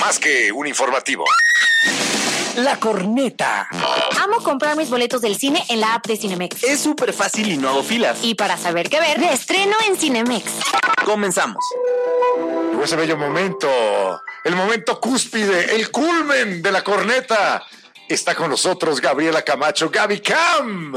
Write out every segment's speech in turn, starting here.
más que un informativo. La Corneta. Amo comprar mis boletos del cine en la app de Cinemex. Es súper fácil y no hago filas. Y para saber qué ver, de estreno en Cinemex. Comenzamos. Llegó ese bello momento, el momento cúspide, el culmen de La Corneta. Está con nosotros Gabriela Camacho, Gaby Cam.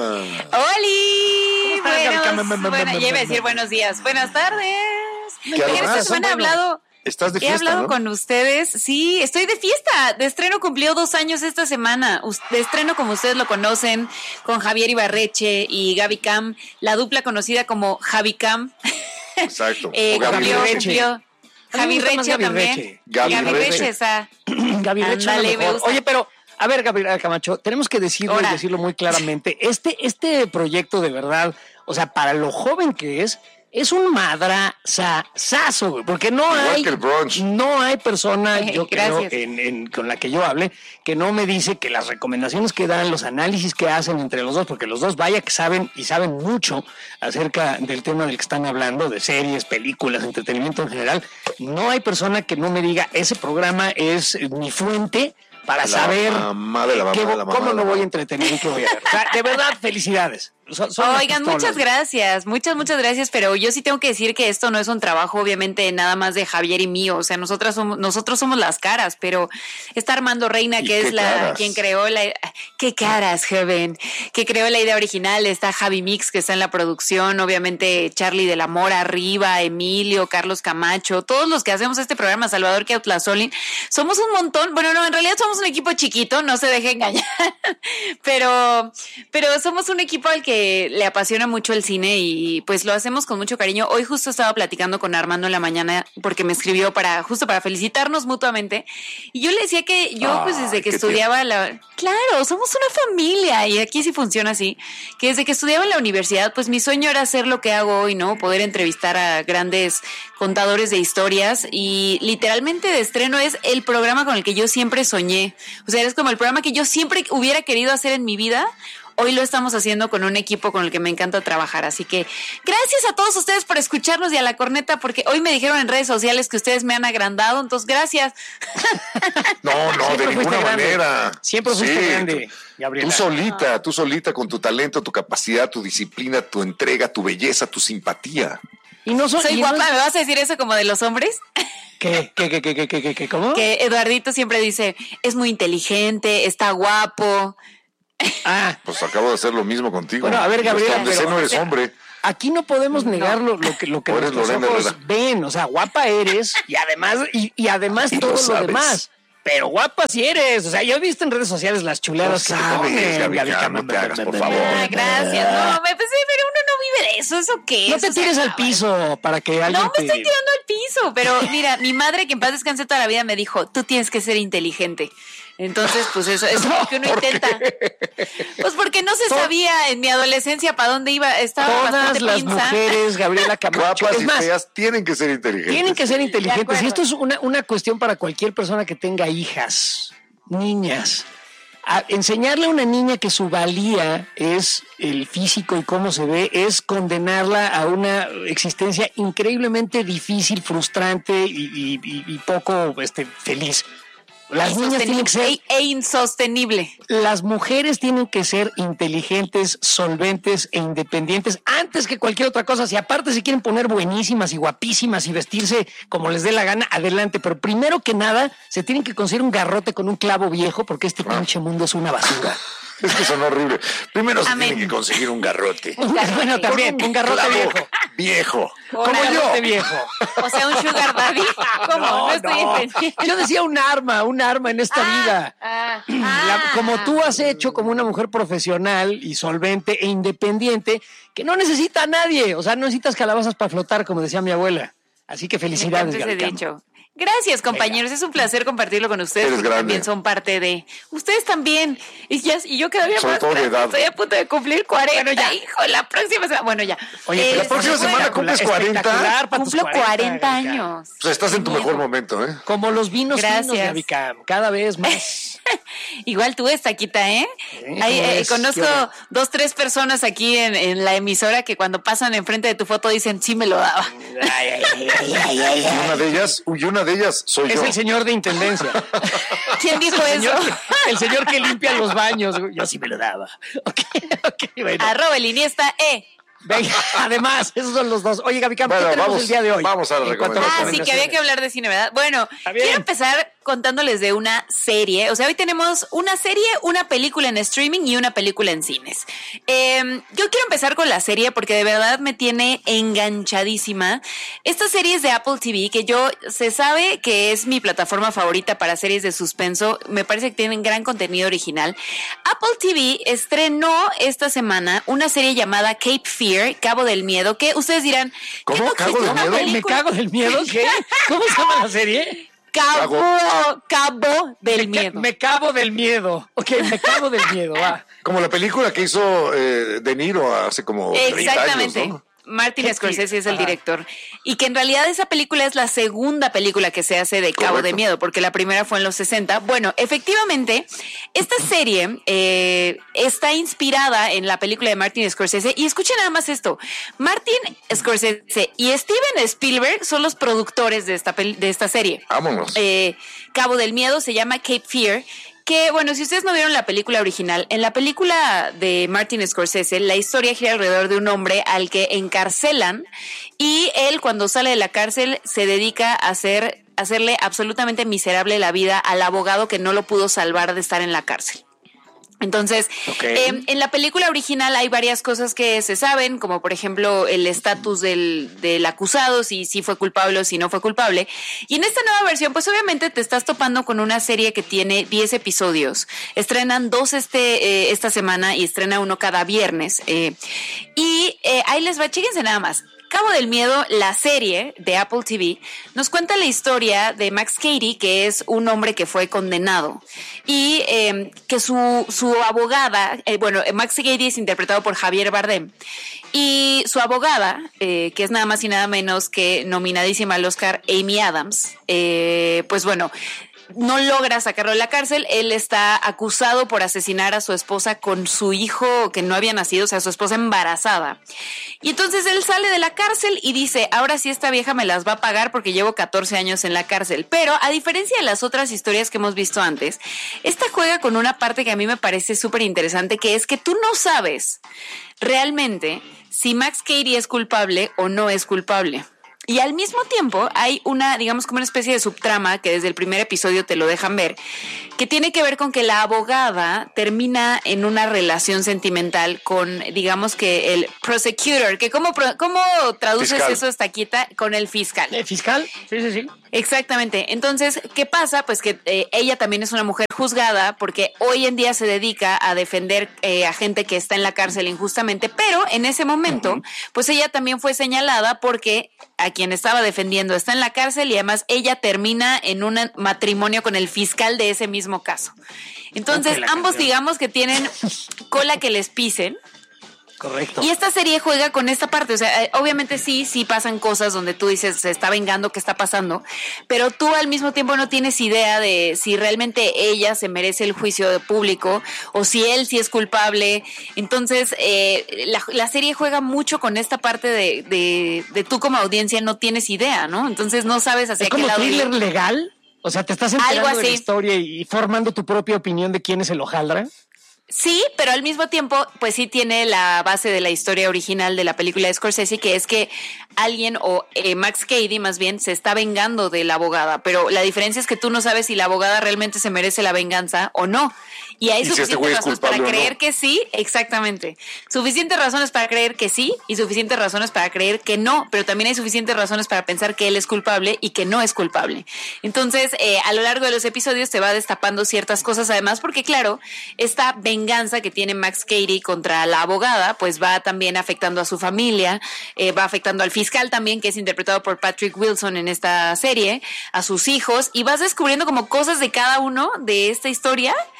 ¡Holi! Bueno, ya iba a decir buenos días. Buenas tardes. Esta semana he hablado... Estás de fiesta, He hablado ¿no? con ustedes. Sí, estoy de fiesta. De estreno cumplió 2 años esta semana. De estreno, como ustedes lo conocen, con Javier Ibarreche y Gaby Cam, la dupla conocida como Javi Cam. Exacto. Cumplió. Javi Reche también. Gaby Reche. Esa. Gaby Reche, Ándale, me mejor. gusta. Oye, pero, a ver, Gabriela Camacho, tenemos que decirlo y decirlo muy claramente. Este proyecto, de verdad, o sea, para lo joven que es un madrazazo, güey, porque Igual que el brunch. no hay persona, yo creo, Gracias. con la que yo hable, que no me dice que las recomendaciones que dan, los análisis que hacen entre los dos, porque los dos vaya que saben y saben mucho acerca del tema del que están hablando, de series, películas, entretenimiento en general, no hay persona que no me diga, ese programa es mi fuente para saber cómo me voy a entretener y qué voy a ver. O sea, de verdad, felicidades. Oigan, muchas gracias, muchas gracias, pero yo sí tengo que decir que esto no es un trabajo obviamente nada más de Javier y mío, o sea, nosotros somos las caras, pero está Armando Reina, que es quien creó qué caras, joven, que creó la idea original, está Javi Mix, que está en la producción, obviamente Charlie de la Mora arriba, Emilio, Carlos Camacho, todos los que hacemos este programa, Salvador Queutlazolin, somos un montón, bueno, no, en realidad somos un equipo chiquito, no se deje engañar, pero somos un equipo al que le apasiona mucho el cine y pues lo hacemos con mucho cariño. Hoy justo estaba platicando con Armando en la mañana porque me escribió justo para felicitarnos mutuamente y yo le decía que yo pues desde que estudiaba claro, somos una familia y aquí sí funciona así, que desde que estudiaba en la universidad pues mi sueño era hacer lo que hago hoy, ¿no? Poder entrevistar a grandes contadores de historias y literalmente De Estreno es el programa con el que yo siempre soñé, o sea, es como el programa que yo siempre hubiera querido hacer en mi vida. Hoy lo estamos haciendo con un equipo con el que me encanta trabajar, así que gracias a todos ustedes por escucharnos y a La Corneta, porque hoy me dijeron en redes sociales que ustedes me han agrandado, entonces gracias. No, de ninguna manera. Siempre fuiste grande, Gabriela. Tú solita con tu talento, tu capacidad, tu disciplina, tu entrega, tu belleza, tu simpatía. Y no soy guapa, ¿me vas a decir eso como de los hombres? ¿Qué? ¿Cómo? Que Eduardito siempre dice, es muy inteligente, está guapo. Pues acabo de hacer lo mismo contigo. Bueno, a ver, Gabriela, pero no eres hombre. Aquí no podemos negar lo que nuestros ojos ven, o sea, guapa eres y además todo lo demás. Pero guapa sí eres, o sea, yo he visto en redes sociales las chuleadas que sabes, Gabriela, no te hagas, por favor. Gracias, no, pero uno no vive de eso, ¿eso qué es? No te tires al piso para que alguien No me estoy tirando al piso, pero mira, mi madre, que en paz descanse toda la vida, me dijo, tú tienes que ser inteligente. Entonces, pues eso es lo que uno intenta. Pues porque no se sabía en mi adolescencia para dónde iba. Estaba todas las mujeres, Gabriela Camacho, guapas y feas tienen que ser inteligentes. Tienen que ser inteligentes. Y esto es una cuestión para cualquier persona que tenga hijas, niñas. Enseñarle a una niña que su valía es el físico y cómo se ve, es condenarla a una existencia increíblemente difícil, frustrante y poco feliz. Las niñas tienen que ser insostenible. Las mujeres tienen que ser inteligentes, solventes e independientes antes que cualquier otra cosa. Si aparte se quieren poner buenísimas y guapísimas y vestirse como les dé la gana, adelante. Pero primero que nada, se tienen que conseguir un garrote con un clavo viejo porque este pinche mundo es una basura. Es que son horribles. Primero se tiene que conseguir un garrote. Bueno, también, un garrote viejo. Como yo. Viejo. O sea, un sugar daddy. ¿Cómo? No estoy entendiendo. Yo decía un arma en esta vida. Como tú has hecho como una mujer profesional y solvente e independiente, que no necesita a nadie. O sea, no necesitas calabazas para flotar, como decía mi abuela. Así que felicidades, Gabriela. Gracias, compañeros. Es un placer compartirlo con ustedes. Eres porque grande. También son parte de... Ustedes también. Y yo quedaría más grande. Estoy a punto de cumplir 40. Bueno, ya. Hijo, la próxima semana... Bueno, ya. Oye, la próxima semana cumples 40. Cumplo 40 años. Pues estás en tu mejor momento, ¿eh? Como los vinos finos, Gaby Cam, cada vez más. Igual tú, Estaquita, ¿eh? Conozco 2, 3 personas aquí en la emisora que cuando pasan enfrente de tu foto dicen, sí me lo daba. Y una de ellas soy yo. Es el señor de intendencia. ¿Quién dijo eso? El señor que limpia los baños. Yo sí me lo daba. Ok, bueno. @ el Iniesta, Venga, además, esos son los dos. Oye, Gaby Cam, ¿qué tenemos el día de hoy? Vamos a la recomendación. Sí, que había que hablar de cine, ¿verdad? Bueno, quiero empezar contándoles de una serie. O sea, hoy tenemos una serie, una película en streaming y una película en cines. Yo quiero empezar con la serie porque de verdad me tiene enganchadísima. Esta serie es de Apple TV, que se sabe que es mi plataforma favorita para series de suspenso. Me parece que tienen gran contenido original. Apple TV estrenó esta semana una serie llamada Cape Fear, Cabo del Miedo, que ustedes dirán, ¿cómo? ¿Cabo del Miedo? ¿Me cago del miedo? ¿Qué? ¿Cómo se llama la serie? Cabo del Miedo. Me cabo del miedo. Ok, me cabo del miedo, va. Como la película que hizo De Niro hace como 30 años, ¿no? Martin Scorsese es el director. Y que en realidad esa película es la segunda película que se hace de Cabo de Miedo, porque la primera fue en los 60. Bueno, efectivamente, esta serie está inspirada en la película de Martin Scorsese. Y escuchen nada más esto. Martin Scorsese y Steven Spielberg son los productores de esta serie. Vámonos. Cabo del Miedo se llama Cape Fear. Que, bueno, si ustedes no vieron la película original, en la película de Martin Scorsese, la historia gira alrededor de un hombre al que encarcelan y él, cuando sale de la cárcel, se dedica a hacerle absolutamente miserable la vida al abogado que no lo pudo salvar de estar en la cárcel. Entonces, en la película original hay varias cosas que se saben, como por ejemplo el estatus del acusado, si fue culpable o si no fue culpable. Y en esta nueva versión, pues obviamente te estás topando con una serie que tiene 10 episodios. Estrenan 2 esta semana y estrena uno cada viernes. Ahí les va, chéquense nada más. Cabo del Miedo, la serie de Apple TV, nos cuenta la historia de Max Cady, que es un hombre que fue condenado y que su abogada, Max Cady es interpretado por Javier Bardem y su abogada, que es nada más y nada menos que nominadísima al Oscar, Amy Adams, pues bueno, no logra sacarlo de la cárcel. Él está acusado por asesinar a su esposa con su hijo que no había nacido, o sea, su esposa embarazada. Y entonces él sale de la cárcel y dice, ahora sí esta vieja me las va a pagar porque llevo 14 años en la cárcel. Pero a diferencia de las otras historias que hemos visto antes, esta juega con una parte que a mí me parece súper interesante, que es que tú no sabes realmente si Max Cady es culpable o no es culpable. Y al mismo tiempo hay una, digamos, como una especie de subtrama que desde el primer episodio te lo dejan ver, que tiene que ver con que la abogada termina en una relación sentimental con, digamos que el prosecutor, que ¿cómo traduces fiscal. Eso, Estaquita? Con el fiscal. ¿El fiscal? Sí. Exactamente. Entonces, ¿qué pasa? Pues que ella también es una mujer juzgada porque hoy en día se dedica a defender a gente que está en la cárcel injustamente, pero en ese momento, pues ella también fue señalada porque a quien estaba defendiendo está en la cárcel y además ella termina en un matrimonio con el fiscal de ese mismo caso. Entonces, ambos digamos que tienen cola que les pisen. Correcto. Y esta serie juega con esta parte, o sea, obviamente sí pasan cosas donde tú dices, se está vengando, ¿qué está pasando? Pero tú al mismo tiempo no tienes idea de si realmente ella se merece el juicio público o si él sí es culpable. Entonces, la serie juega mucho con esta parte de tú como audiencia no tienes idea, ¿no? Entonces no sabes hacia qué lado. ¿Es como thriller legal? O sea, ¿te estás enterando de la historia y formando tu propia opinión de quién es el hojaldra? Sí, pero al mismo tiempo, pues sí tiene la base de la historia original de la película de Scorsese, que es que alguien, o Max Cady más bien, se está vengando de la abogada, pero la diferencia es que tú no sabes si la abogada realmente se merece la venganza o no. Y hay suficientes razones para creer que sí, exactamente. Suficientes razones para creer que sí y suficientes razones para creer que no, pero también hay suficientes razones para pensar que él es culpable y que no es culpable. Entonces, a lo largo de los episodios te va destapando ciertas cosas, además, porque claro, esta venganza que tiene Max Cady contra la abogada, pues va también afectando a su familia, va afectando al fiscal también, que es interpretado por Patrick Wilson en esta serie, a sus hijos, y vas descubriendo como cosas de cada uno de esta historia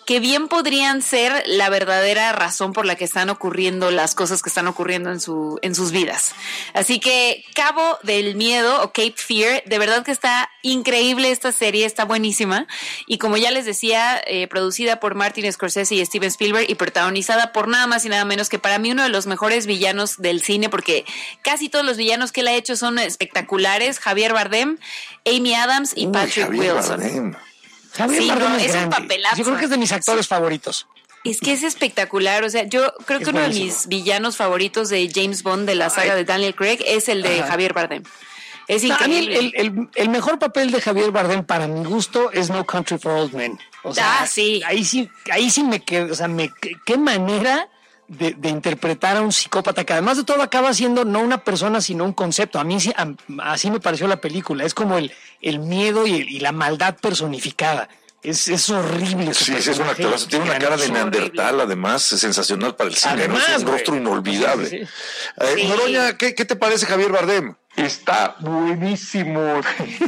que bien podrían ser la verdadera razón por la que están ocurriendo las cosas que están ocurriendo en sus vidas. Así que Cabo del Miedo o Cape Fear, de verdad que está increíble esta serie, está buenísima. Y como ya les decía, producida por Martin Scorsese y Steven Spielberg y protagonizada por nada más y nada menos que para mí uno de los mejores villanos del cine, porque casi todos los villanos que él ha hecho son espectaculares: Javier Bardem, Amy Adams y Patrick Wilson. Javier Bardem es un papelazo. Yo creo que es de mis actores favoritos. Es que es espectacular, o sea, yo creo que uno de mis villanos favoritos de James Bond de la saga de Daniel Craig es el de Javier Bardem. Es increíble. A mí el mejor papel de Javier Bardem para mi gusto es No Country for Old Men. O sea, sí. Ahí sí me quedo, o sea, qué manera de interpretar a un psicópata que además de todo acaba siendo no una persona sino un concepto. A mí así me pareció la película. Es como el miedo y la maldad personificada. Es horrible. Sí, es un actorazo. Tiene una cara de neandertal, además, es sensacional para el cine. Además, ¿no? Es un rostro inolvidable. Sí. Noroña, ¿qué te parece Javier Bardem? Está buenísimo.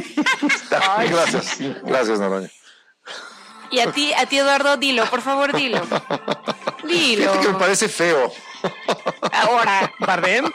Gracias. Gracias, Noroña. Y a ti, Eduardo, dilo, por favor, dilo. Fíjate que me parece feo. Ahora, ¿Bardem?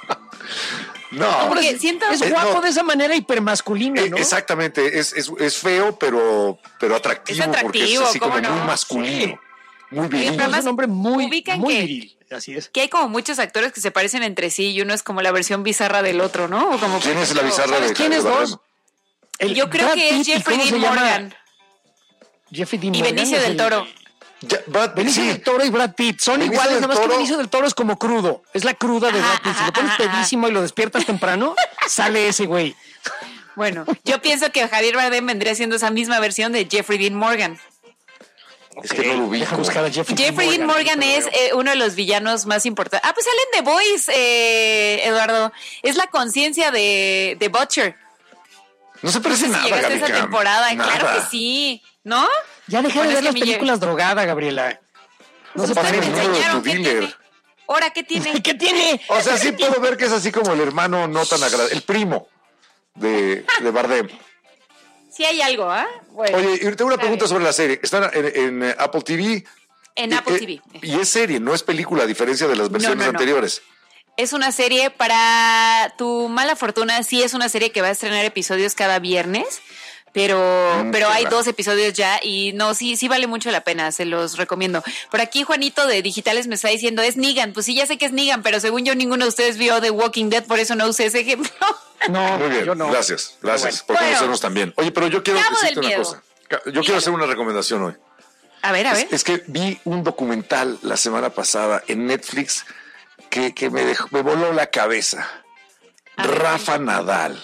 No, porque es guapo de esa manera hipermasculino, ¿no? Exactamente, es feo, pero atractivo, porque es así como muy masculino, muy viril. Es un hombre muy viril. Así es. Que hay como muchos actores que se parecen entre sí y uno es como la versión bizarra del otro, ¿no? O como ¿Quién es la bizarra de quién es dos? Yo creo que es Jeffrey Dean Morgan. Jeffrey Dean y Morgan. Benicio del Toro. Benicio del Toro y Brad Pitt son iguales, nada más que Benicio del Toro es como crudo. Es la cruda de Brad Pitt. Si lo pones pedísimo y lo despiertas temprano, sale ese güey. Bueno, yo pienso que Javier Bardem vendría siendo esa misma versión de Jeffrey Dean Morgan. Es que no lo ubico. Jeffrey Dean Morgan es uno de los villanos más importantes. Pues salen The Boys, Eduardo. Es la conciencia de Butcher. No se parece nada, llegaste a esa temporada, nada. Claro que sí, ¿no? Ya deja de ver las películas drogada, Gabriela. No se parece nada de tu dealer. Ahora, ¿qué tiene? ¿Qué tiene? O sea, sí puedo ver que es así como el hermano no tan agradable, el primo de Bardem. Sí hay algo, ¿ah? Bueno, oye, y tengo una pregunta sobre la serie. Está en Apple TV. En Apple TV. Y es serie, no es película, a diferencia de las versiones anteriores. Es una serie, para tu mala fortuna, sí es una serie que va a estrenar episodios cada viernes, pero hay 2 episodios ya y no, sí vale mucho la pena, se los recomiendo. Por aquí Juanito de Digitales me está diciendo, es Negan. Pues sí, ya sé que es Negan, pero según yo ninguno de ustedes vio The Walking Dead, por eso no usé ese ejemplo. No, muy bien, yo no. Gracias por conocernos también. Oye, pero yo quiero decirte una cosa. Yo quiero hacer una recomendación hoy. A ver. Es que vi un documental la semana pasada en Netflix que me voló la cabeza. Rafa Nadal.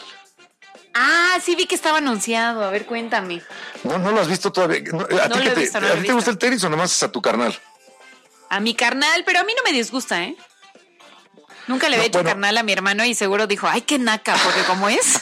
Sí vi que estaba anunciado. A ver, cuéntame. No lo has visto todavía. ¿A ti te gusta el tenis o nomás es a tu carnal? A mi carnal, pero a mí no me disgusta, ¿eh? Nunca le había hecho carnal a mi hermano y seguro dijo, ay, qué naca, porque como es.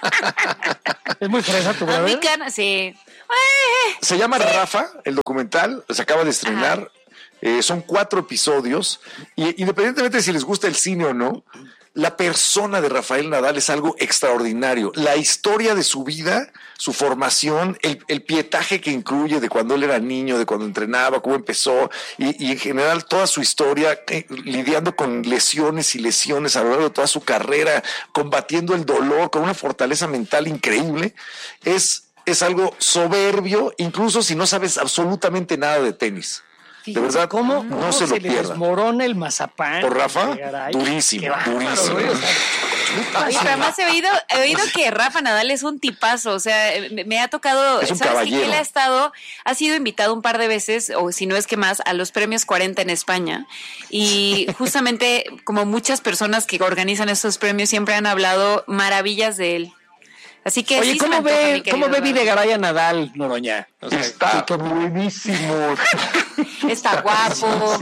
Es muy fresa tu brother. A mi carnal, sí. Se llama Rafa, el documental, se acaba de estrenar. Son 4 episodios y independientemente de si les gusta el cine o no, la persona de Rafael Nadal es algo extraordinario. La historia de su vida, su formación, el pietaje que incluye de cuando él era niño, de cuando entrenaba, cómo empezó y en general toda su historia, lidiando con lesiones y lesiones a lo largo de toda su carrera, combatiendo el dolor con una fortaleza mental increíble. Es algo soberbio, incluso si no sabes absolutamente nada de tenis. De verdad, ¿cómo no se lo le pierdan. Desmorona el mazapán. Por Rafa, durísimo. Oye, pero además he oído que Rafa Nadal es un tipazo, o sea, me ha tocado, es un caballero. Que él ha sido invitado un par de veces, o si no es que más, a los premios 40 en España, y justamente como muchas personas que organizan estos premios siempre han hablado maravillas de él. Así que oye, sí, ¿cómo ve Videgaray a Nadal, Noroña? O sea, está buenísimo. Está guapo.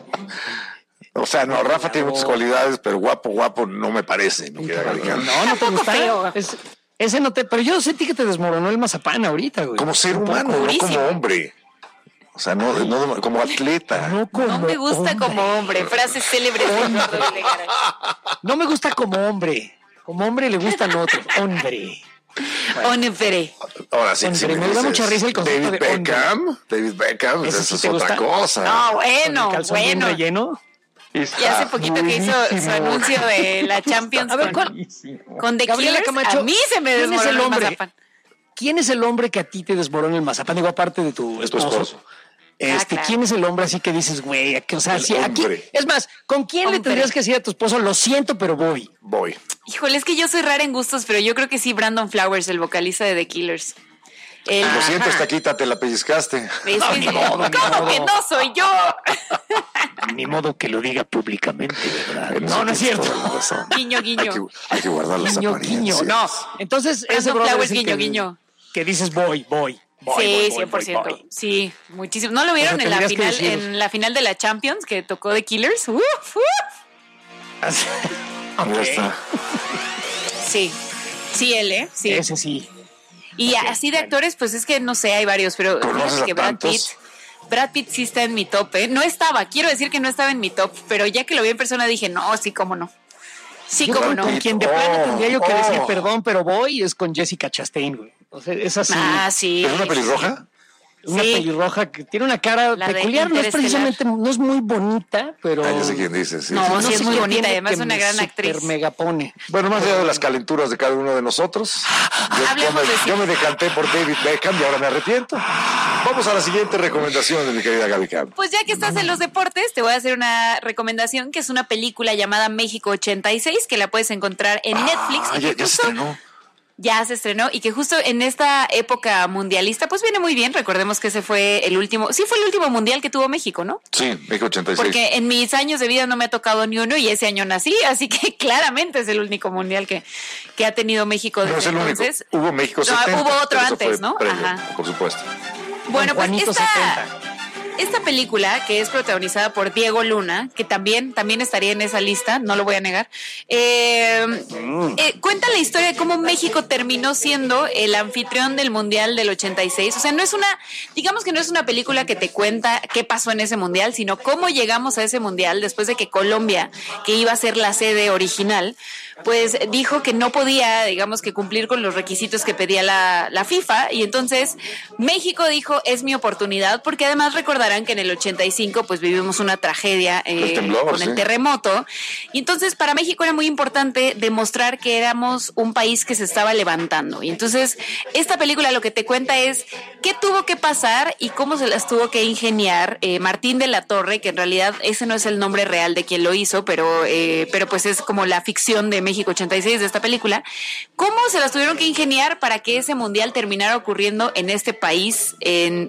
O sea, no, Rafa tiene muchas cualidades, pero guapo no me parece. No te gusta. Feo. Ese no te. Pero yo sentí que te desmoronó el mazapán ahorita, güey. Como ser humano, no como hombre. O sea, no como atleta. No me gusta hombre. Como hombre. Frases célebres de Videgaray. No me gusta como hombre. Como hombre le gustan otros. Hombre. Onefere. Ahora sí, Me da mucha risa el concepto David de Beckham. David Beckham, ¿Ese eso sí es te otra gusta? cosa. No, bueno, calzón bien bueno. relleno. Y hace poquito que hizo su anuncio de la Champions A ver, con The Gabriela Killers, Camacho, a mí se me ¿quién es desmoronó el el hombre? mazapán. ¿Quién es el hombre que a ti te desborona el mazapán? Digo, aparte de tu Es tu esposo. esposo. Claro. ¿Quién es el hombre así que dices, güey? O sea, El si aquí, hombre. es más, ¿con quién le Hombre. tendrías que decir a tu esposo, lo siento, pero voy? Voy. Híjole, es que yo soy rara en gustos, pero yo creo que sí, Brandon Flowers, el vocalista de The Killers. Lo siento, Estaquita, te la pellizcaste. ni modo, ni ¿Cómo modo. que no soy yo? Ni modo que lo diga públicamente, ¿verdad? No, No es cierto. tienes toda la razón. Guiño, guiño. Hay que guardar las Guiño, apariencias. guiño. No, entonces ese Brandon brother Flowers, es el guiño, que, guiño. que dices voy. Sí, voy, 100%. voy. Sí, muchísimo. ¿No lo vieron O sea, en la tendrías que final, decir- en la final de la Champions que tocó The Killers? Ya está. Sí. Sí, él, ¿eh? Sí. Ese sí. Y así de actores, pues es que no sé, hay varios, pero ¿Conoces fíjate a que tantos? Brad Pitt sí está en mi top, ¿eh? No estaba, quiero decir que no estaba en mi top, pero ya que lo vi en persona dije, no, sí, cómo no. Sí, cómo no. Con quien de plano tendría yo que decir oh. perdón, pero voy, es con Jessica Chastain, güey. O sea, es así. Ah, sí. ¿Es una pelirroja? Una sí. pelirroja que tiene una cara La de peculiar, no es Interestelar. precisamente, no es muy bonita, pero... Ah, ya sé quién dice, sí. No, sí, sí sí. es muy qué bonita, tiene además que es una me gran super actriz. mega pone. Bueno, más allá de las calenturas de cada uno de nosotros, Hablemos de yo me decanté por David Beckham y ahora me arrepiento. Vamos a la siguiente recomendación de mi querida Gaby Cam. Pues ya que estás en los deportes, te voy a hacer una recomendación que es una película llamada México 86, que la puedes encontrar en Netflix. Y ya que se justo estrenó. ya se estrenó y que justo en esta época mundialista, pues viene muy bien. Recordemos que ese fue el último mundial que tuvo México, ¿no? Sí, México 86. Porque en mis años de vida no me ha tocado ni uno y ese año nací, así que claramente es el único mundial que ha tenido México desde No es el único. entonces. Hubo México No, 70. hubo otro pero eso antes, fue ¿no? previo, Ajá. por supuesto. Bueno, pues Juanito 70. esta película, que es protagonizada por Diego Luna, que también estaría en esa lista, no lo voy a negar, cuenta la historia de cómo México terminó siendo el anfitrión del Mundial del 86. O sea, digamos que no es una película que te cuenta qué pasó en ese Mundial, sino cómo llegamos a ese Mundial después de que Colombia, que iba a ser la sede original, pues dijo que no podía, digamos, que cumplir con los requisitos que pedía la FIFA, y entonces México dijo, es mi oportunidad, porque además recordarán que en el 85 pues vivimos una tragedia El temblor, con sí. el terremoto, y entonces para México era muy importante demostrar que éramos un país que se estaba levantando, y entonces esta película lo que te cuenta es qué tuvo que pasar y cómo se las tuvo que ingeniar Martín de la Torre, que en realidad ese no es el nombre real de quien lo hizo, pero pues es como la ficción de México 86 de esta película, cómo se las tuvieron que ingeniar para que ese mundial terminara ocurriendo en este país en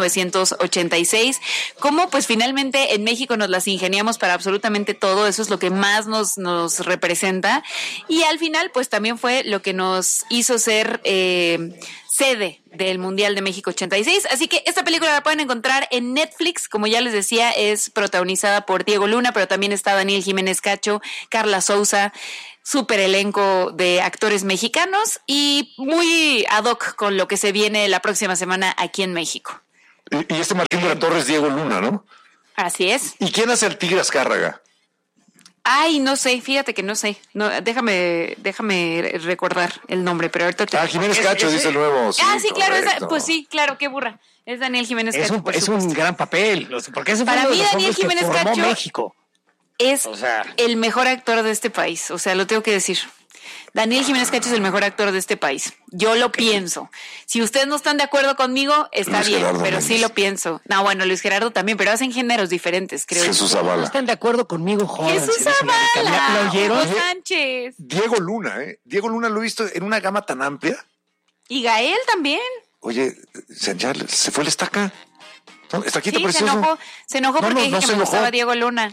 1986, cómo pues finalmente en México nos las ingeniamos para absolutamente todo, eso es lo que más nos representa, y al final pues también fue lo que nos hizo ser sede del Mundial de México 86. Así que esta película la pueden encontrar en Netflix. Como ya les decía, es protagonizada por Diego Luna, pero también está Daniel Jiménez Cacho, Carla Souza, súper elenco de actores mexicanos y muy ad hoc con lo que se viene la próxima semana aquí en México. Y este Martín de la Torre es Diego Luna, ¿no? Así es. ¿Y quién hace el Tigre Azcárraga? Ay, no sé, fíjate que no sé. No, déjame recordar el nombre, pero ahorita te... Jiménez Cacho, dice el nuevo. Sí, claro, pues sí, claro, qué burra. Es Daniel Jiménez Cacho. Es un gran papel, porque ese fue Para uno de mí, los Daniel hombres que Jiménez formó Cacho México. Es sea, el mejor actor de este país, o sea, lo tengo que decir. Daniel Jiménez Cacho es el mejor actor de este país. Yo lo pienso. Si ustedes no están de acuerdo conmigo, está Luis bien, Gerardo pero Méndez. sí lo pienso. No, bueno, Luis Gerardo también, pero hacen géneros diferentes, creo. Jesús no Zavala. están de acuerdo conmigo, joder. Jesús Zavala, ¿La oyeron? Hugo Sánchez. Diego Luna, ¿eh? Diego Luna lo he visto en una gama tan amplia. Y Gael también. Oye, ya se fue el estaca. Estaquita Sí, precioso. se enojó No, porque no, dije no que se me enojó. gustaba Diego Luna.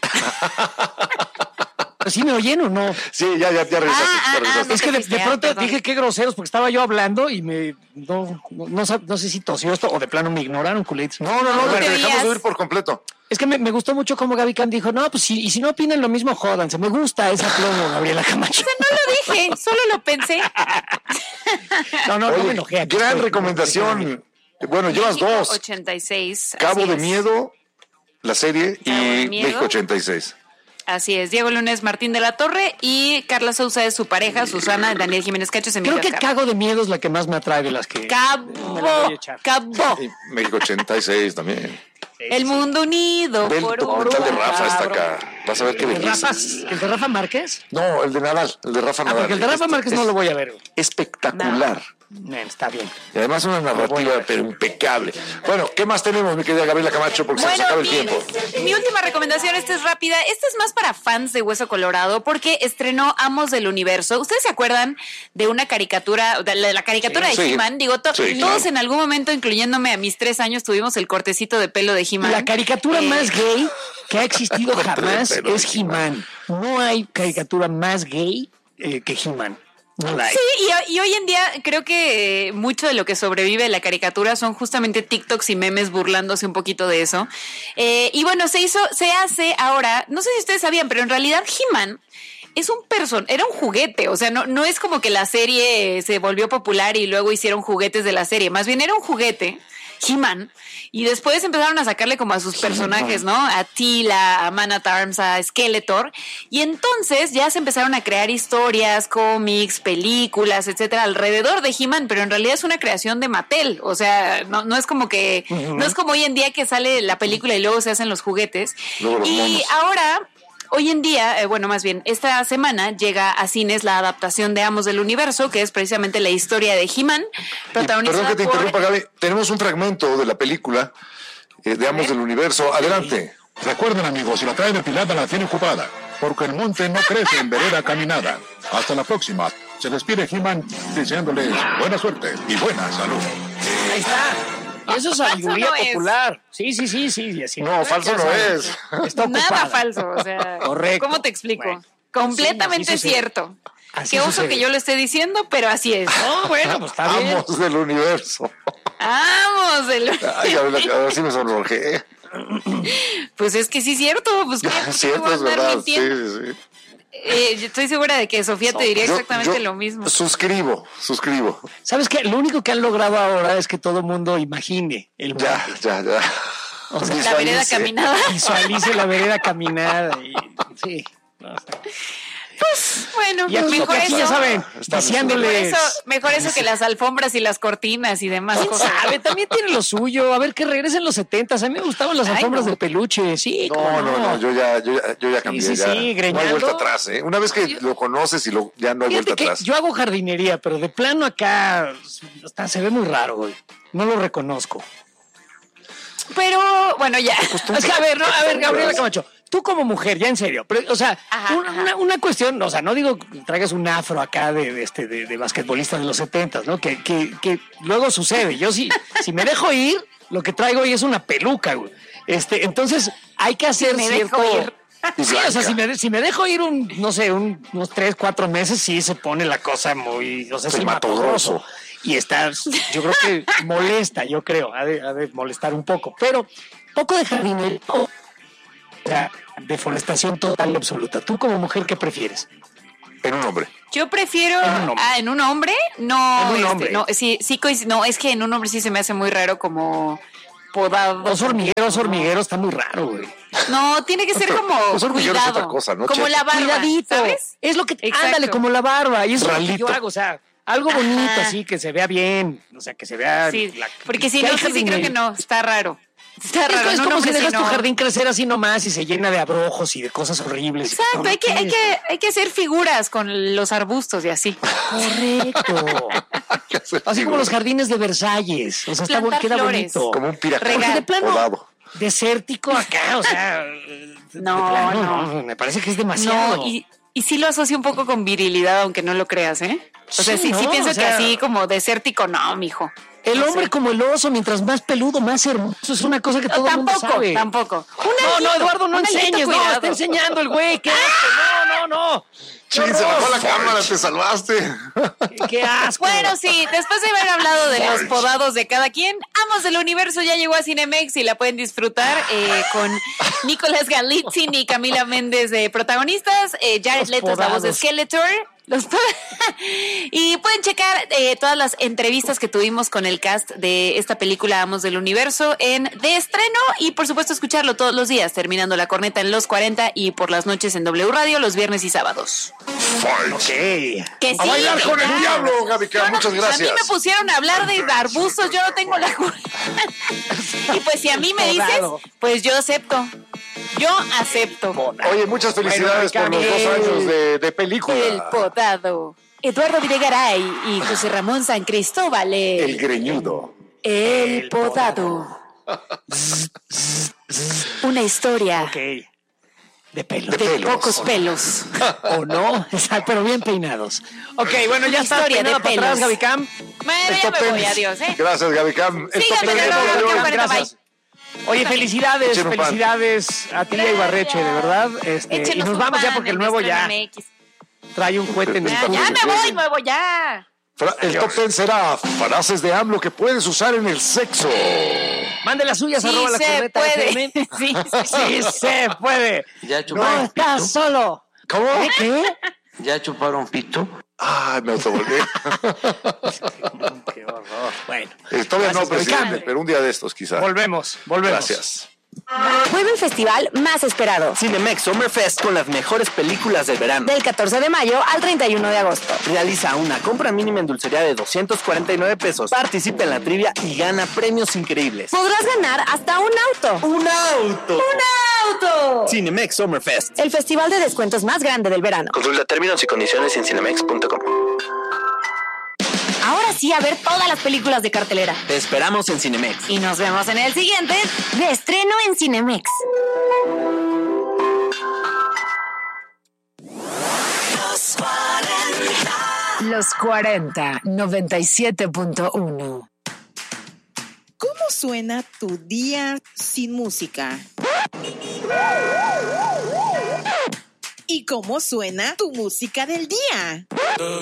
¿Sí me oyen o no? Sí, ya regresaste. ya regresaste. Es que de pronto perdón. dije qué groseros porque estaba yo hablando y no sé si tosió esto o de plano me ignoraron, culitos. No, No te te dejamos veías. de oír por completo. Es que me gustó mucho como Gaby Can dijo, no, pues y si no opinan lo mismo, jódanse. Me gusta esa plomo, Gabriela Camacho. No lo dije, solo lo pensé. No me Oye, enojé. aquí gran estoy. recomendación. Bueno, llevas México dos. 86. Cabo así de es. Miedo, la serie, Cabo de y Miedo. México 86. Así es, Diego Lunes, Martín de la Torre y Carla Sousa es su pareja, Susana, Daniel Jiménez Cacho, Creo que Cago de Miedo es la que más me atrae de las que... Cabo. Y México 86 también. El mundo unido. Ve el documental de Rafa está acá. Vas a ver qué belleza. ¿El de Rafa Márquez? No, el de Nadal, el de Rafa Nadal. Porque el de Rafa Márquez no lo voy a ver. Espectacular. Está bien. Y además una narrativa pero impecable. Bueno, ¿qué más tenemos, mi querida Gabriela Camacho? Porque se nos acaba el tiempo. Mi última recomendación, esta es rápida. Esta es más para fans de Hueso Colorado porque estrenó Amos del Universo. ¿Ustedes se acuerdan de una caricatura, de la caricatura de He-Man? Digo, todos en algún momento, incluyéndome a mis 3 años, tuvimos el cortecito de pelo de He-Man. La caricatura más gay que ha existido jamás es He-Man. No hay caricatura más gay que He-Man. No la hay. Sí, y hoy en día creo que mucho de lo que sobrevive de la caricatura son justamente TikToks y memes burlándose un poquito de eso. Y bueno, se hace ahora, no sé si ustedes sabían, pero en realidad He-Man es era un juguete, o sea, no es como que la serie se volvió popular y luego hicieron juguetes de la serie, más bien era un juguete, He-Man, y después empezaron a sacarle como a sus personajes, ¿no? A Teela, a Man at Arms, a Skeletor, y entonces ya se empezaron a crear historias, cómics, películas, etcétera, alrededor de He-Man, pero en realidad es una creación de Mattel, o sea, no es como que, no es como hoy en día que sale la película y luego se hacen los juguetes, y ahora... Hoy en día, más bien, esta semana llega a cines la adaptación de Amos del Universo, que es precisamente la historia de He-Man, protagonizada Perdón que te interrumpa, Gaby. Tenemos un fragmento de la película de Amos del Universo. Adelante. Recuerden, amigos, si la trae depilada la tiene ocupada, porque el monte no crece en vereda caminada. Hasta la próxima. Se despide He-Man deseándoles buena suerte y buena salud. Ahí está. Eso es sabiduría popular. Sí. Así no, falso no es. Está nada falso, o sea. Correcto. ¿Cómo te explico? Bueno, completamente cierto. Qué oso que yo lo esté diciendo, pero así es. No, bueno, pues está bien. Amos del Universo. Amos del Universo. Ay, ahora sí me sonrojé. Pues es que sí es cierto. Pues cierto, es verdad. Sí. Yo estoy segura de que Sofía te diría exactamente lo mismo. Suscribo. ¿Sabes qué? Lo único que han logrado ahora es que todo el mundo imagine el monte. Ya. O sea, la vereda caminada. Visualice la vereda caminada. Sí. Pues bueno, y aquí, mejor eso. Ya saben, diciéndoles. Mejor eso que las alfombras y las cortinas y demás cosas. Sabe, también tiene lo suyo. A ver, que regresen los 70s. A mí me gustaban las alfombras de peluche. Sí, no, yo ya cambié. Sí, no hay vuelta atrás, ¿eh? Una vez que lo conoces y ya no hay vuelta atrás. Yo hago jardinería, pero de plano acá se ve muy raro, güey. No lo reconozco. Pero, bueno, ya. Es que, a ver, Gabriela Camacho, tú como mujer, ya en serio, pero, o sea, una cuestión, o sea, no digo que traigas un afro acá de basquetbolista de los 70, ¿no? Que luego sucede. Yo si me dejo ir, lo que traigo hoy es una peluca, güey. Entonces, hay que hacer cierto... Sí, o sea, si me dejo ir unos 3, 4 meses, sí se pone la cosa muy, o sea, es matoso. Y yo creo que molesta, ha de molestar un poco, pero poco de jardinería, o sea, deforestación total y absoluta. ¿Tú como mujer qué prefieres? En un hombre. Yo prefiero en un hombre, no, en un hombre. No, sí, no, es que en un hombre sí se me hace muy raro como podado. Los hormigueros está muy raro, güey. No, tiene que ser como cuidado, es otra cosa, ¿no? Como la barba, cuidadito, ¿sabes? Es lo que ándale, como la barba, y eso es lo que yo hago, o sea, algo bonito así, que se vea bien, o sea, que se vea... Sí, porque si no, sí creo que no, está raro. Está raro. Es como si dejas tu jardín crecer así nomás y se llena de abrojos y de cosas horribles. Exacto, hay que hacer figuras con los arbustos y así. Correcto. Así como los jardines de Versalles. O sea, queda bonito. Como un Porque de plano desértico acá, o sea... No, me parece que es demasiado. No, y sí lo asocio un poco con virilidad, aunque no lo creas, ¿eh? O sea, sí pienso que así como desértico, no, mijo. El hombre como el oso, mientras más peludo, más hermoso. Es una cosa que todo el mundo sabe. Tampoco. No, Eduardo, no enseñes. No, está enseñando el güey. ¿Qué asco? No. Sí, se bajó la cámara, te salvaste. Qué asco. Bueno, sí, después de haber hablado de los podados de cada quien, Amos del Universo ya llegó a Cinemex y la pueden disfrutar con Nicolás Galitzin y Camila Méndez de protagonistas, Jared Leto es la voz de Skeletor, Y pueden checar todas las entrevistas que tuvimos con el cast de esta película Amos del Universo de estreno y por supuesto escucharlo todos los días, terminando la corneta en los 40 y por las noches en W Radio los viernes y sábados. Fight. Que sí, A bailar con el diablo, Gaby Cam, muchas gracias. A mí me pusieron a hablar de arbustos, yo no tengo la culpa. Y pues si a mí me dices, pues yo acepto. Yo acepto. Oye, muchas felicidades por los 2 años de película. El Podado. Eduardo Videgaray y José Ramón San Cristóbal. El Greñudo. El Podado. Una historia. Ok. De pelos. De pocos pelos. ¿O no? Exacto, pero bien peinados. Ok, bueno, ya está. Historia de para pelos. atrás, Gaby Cam. Ya me voy, adiós, Gracias, Gaby Cam. Síganme, Gracias. Oye, felicidades a ti y a Ibarreche, de verdad. Y nos vamos ya porque el nuevo ya trae un cohete en el Ya me voy, nuevo ya. El top 10 será frases de AMLO que puedes usar en el sexo. Mande las suyas, Sí @ la se corneta puede. FM. Sí. Sí se puede. ¿Ya chuparon No estás pito? solo. ¿Cómo? ¿Qué? ¿Ya chuparon pito? Ay, me autovolví. Qué horror. Bueno, Todavía no, Gracias, presidente, Gaby. pero un día de estos quizás. volvemos. Gracias. Vuelve el festival más esperado. Cinemex Summerfest con las mejores películas del verano. Del 14 de mayo al 31 de agosto. Realiza una compra mínima en dulcería de 249 pesos. Participa en la trivia y gana premios increíbles. Podrás ganar hasta un auto. ¡Un auto! ¡Un auto! Cinemex Summerfest. El festival de descuentos más grande del verano. Consulta términos y condiciones en cinemex.com. Ahora sí, a ver todas las películas de cartelera. Te esperamos en Cinemex. Y nos vemos en el siguiente de estreno en Cinemex. Los 40, 97.1. ¿Cómo suena tu día sin música? ¿Y cómo suena tu música del día?